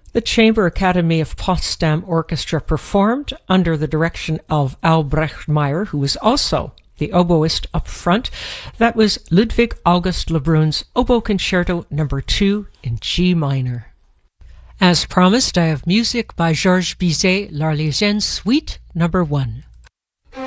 The Chamber Academy of Potsdam Orchestra performed under the direction of Albrecht Meyer, who was also the oboist up front. That was Ludwig August Lebrun's Oboe Concerto No. 2 in G minor. As promised, I have music by Georges Bizet, L'Arlésienne Suite No. 1.